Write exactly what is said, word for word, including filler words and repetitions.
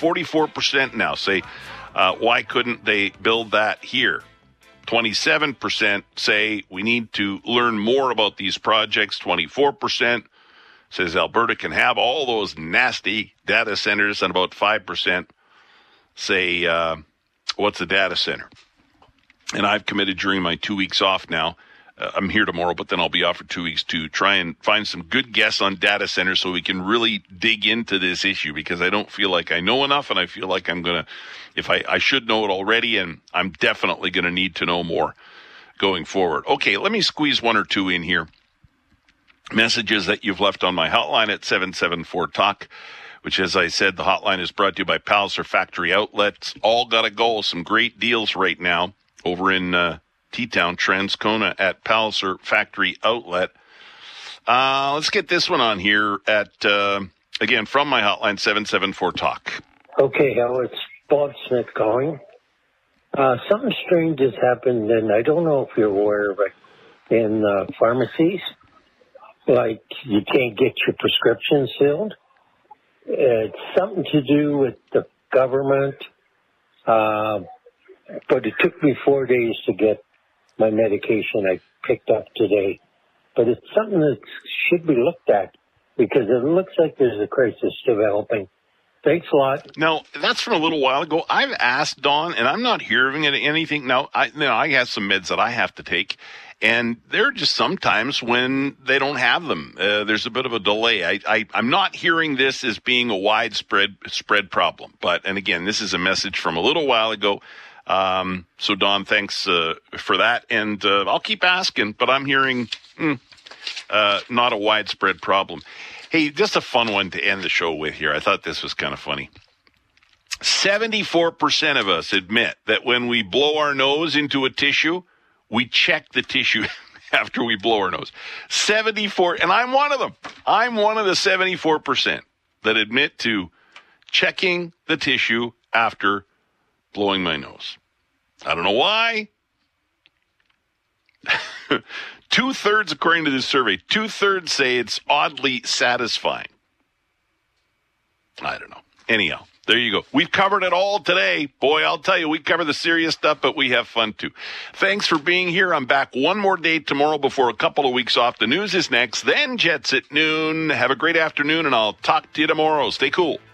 forty-four percent now say, uh, why couldn't they build that here? twenty-seven percent say we need to learn more about these projects. twenty-four percent says Alberta can have all those nasty data centers, and about five percent say, uh, what's a data center? And I've committed during my two weeks off now. Uh, I'm here tomorrow, but then I'll be off for two weeks to try and find some good guests on data centers so we can really dig into this issue, because I don't feel like I know enough, and I feel like I'm going to, if I, I should know it already, and I'm definitely going to need to know more going forward. Okay, let me squeeze one or two in here. Messages that you've left on my hotline at seven seven four talk, which, as I said, the hotline is brought to you by Palliser Factory Outlets. All got to go. Some great deals right now over in uh, T-Town, Transcona at Palliser Factory Outlet. Uh, let's get this one on here at, uh, again, from my hotline, seven seven four talk. Okay, Hal, it's Bob Smith calling. Uh, something strange has happened, and I don't know if you're aware of it, in uh, pharmacies. Like, you can't get your prescriptions filled. It's something to do with the government, uh, but it took me four days to get my medication I picked up today. But it's something that should be looked at, because it looks like there's a crisis developing. Thanks a lot. Now, that's from a little while ago. I've asked Dawn, and I'm not hearing anything. Now, I, you know, I have some meds that I have to take, and there are just sometimes when they don't have them. Uh, there's a bit of a delay. I, I, I'm not hearing this as being a widespread spread problem. But, and again, this is a message from a little while ago. Um, so, Dawn, thanks uh, for that. And uh, I'll keep asking, but I'm hearing mm, uh, not a widespread problem. Hey, just a fun one to end the show with here. I thought this was kind of funny. seventy-four percent of us admit that when we blow our nose into a tissue, we check the tissue after we blow our nose. seventy-four, and I'm one of them. I'm one of the seventy-four percent that admit to checking the tissue after blowing my nose. I don't know why. Two-thirds, according to this survey, two-thirds say it's oddly satisfying. I don't know. Anyhow, there you go. We've covered it all today. Boy, I'll tell you, we cover the serious stuff, but we have fun too. Thanks for being here. I'm back one more day tomorrow before a couple of weeks off. The news is next, then Jets at noon. Have a great afternoon, and I'll talk to you tomorrow. Stay cool.